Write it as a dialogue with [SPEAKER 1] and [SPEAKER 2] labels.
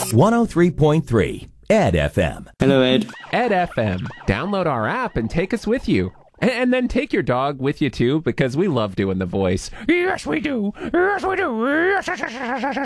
[SPEAKER 1] 103.3 Ed FM.
[SPEAKER 2] Hello, Ed.
[SPEAKER 3] Ed FM. Download our app and take us with you. And then take your dog with you, too, because we love doing the voice. Yes, we do. Yes, we do.